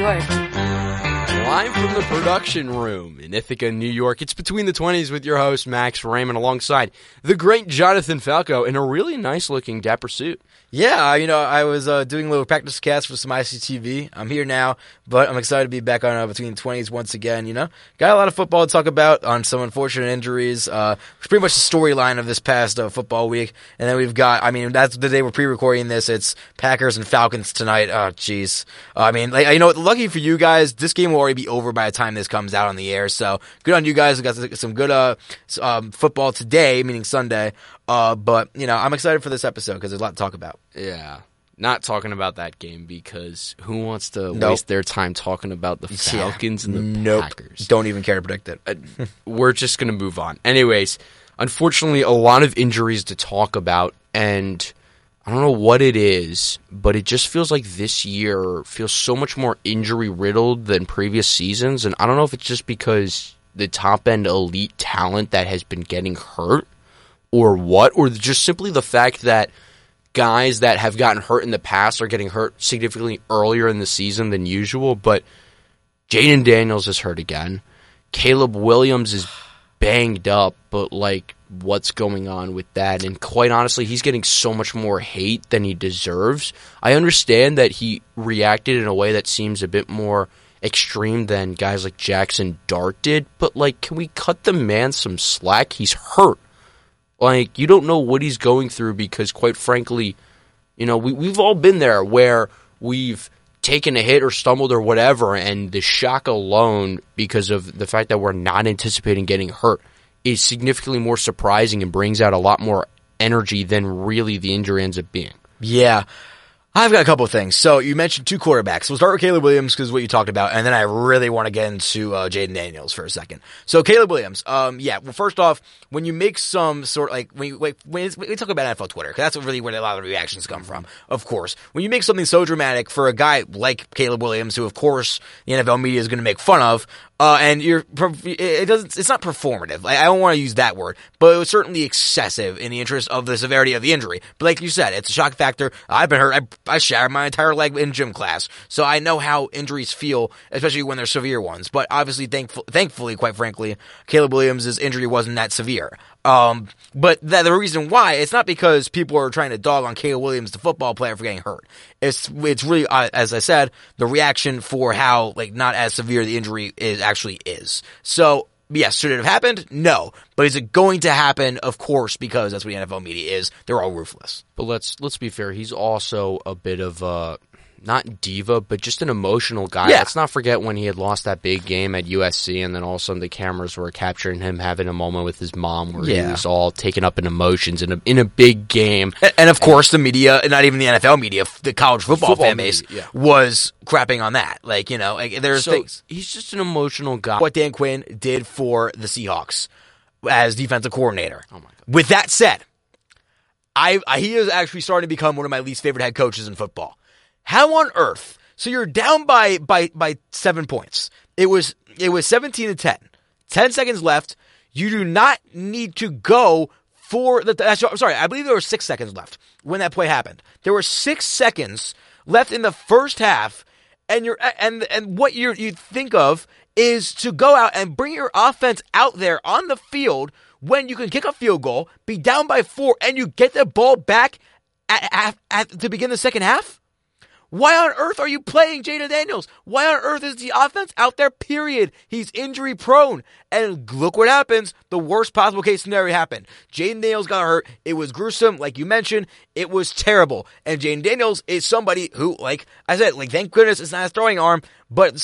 Live from the production room in Ithaca, New York, it's Between the 20s with your host, Max Raymond, alongside the great Jonathan Falco in a really nice-looking dapper suit. Yeah, I was doing a little practice cast for some ICTV. I'm here now, but I'm excited to be back on Between the 20s once again, Got a lot of football to talk about on some unfortunate injuries. It's pretty much the storyline of this past football week. And then we've got, that's the day we're pre-recording this. It's Packers and Falcons tonight. Oh, jeez. Lucky for you guys, this game will already be over by the time this comes out on the air. So good on you guys. We got some good football today, meaning Sunday. But I'm excited for this episode because there's a lot to talk about. Yeah. Not talking about that game because who wants to waste their time talking about the Falcons and the Packers? Don't even care to predict it. We're just going to move on. Anyways, unfortunately, a lot of injuries to talk about, and I don't know what it is, but it just feels like this year feels so much more injury-riddled than previous seasons, and I don't know if it's just because the top-end elite talent that has been getting hurt or what, or just simply the fact that guys that have gotten hurt in the past are getting hurt significantly earlier in the season than usual. But Jayden Daniels is hurt again. Caleb Williams is banged up, but what's going on with that? And quite honestly, he's getting so much more hate than he deserves. I understand that he reacted in a way that seems a bit more extreme than guys like Jackson Dart did, but can we cut the man some slack? He's hurt. You don't know what he's going through because, quite frankly, we've all been there where we've taken a hit or stumbled or whatever, and the shock alone, because of the fact that we're not anticipating getting hurt, is significantly more surprising and brings out a lot more energy than really the injury ends up being. Yeah. I've got a couple of things. So you mentioned two quarterbacks. We'll start with Caleb Williams because what you talked about, and then I really want to get into Jayden Daniels for a second. So Caleb Williams, first off, when you make some sort of when we talk about NFL Twitter, because that's really where a lot of the reactions come from. Of course, when you make something so dramatic for a guy like Caleb Williams, who of course the NFL media is going to make fun of. It's not performative. I don't want to use that word, but it was certainly excessive in the interest of the severity of the injury. But like you said, it's a shock factor. I've been hurt. I shattered my entire leg in gym class, so I know how injuries feel, especially when they're severe ones. But obviously, thankfully, quite frankly, Caleb Williams' injury wasn't that severe. But the reason why, it's not because people are trying to dog on Caleb Williams, the football player, for getting hurt. It's really, as I said, the reaction for how, not as severe the injury actually is. So, yes, should it have happened? No. But is it going to happen? Of course, because that's what the NFL media is. They're all ruthless. But let's be fair. He's also a bit of a, not diva, but just an emotional guy. Yeah. Let's not forget when he had lost that big game at USC, and then all of a sudden the cameras were capturing him having a moment with his mom where he was all taken up in emotions in a big game. And of course, the media, not even the NFL media, the college football fan base, was crapping on that. There's things. He's just an emotional guy. What Dan Quinn did for the Seahawks as defensive coordinator. Oh my God. With that said, he is actually starting to become one of my least favorite head coaches in football. How on earth? So you're down by 7 points. It was 17-10. 10 seconds left. You do not need to go for I'm sorry, I believe there were 6 seconds left when that play happened. There were 6 seconds left in the first half, and what you think of is to go out and bring your offense out there on the field when you can kick a field goal, be down by 4, and you get the ball back to begin the second half? Why on earth are you playing Jayden Daniels? Why on earth is the offense out there, period? He's injury prone. And look what happens. The worst possible case scenario happened. Jayden Daniels got hurt. It was gruesome. Like you mentioned, it was terrible. And Jayden Daniels is somebody who, like I said, thank goodness it's not his throwing arm, but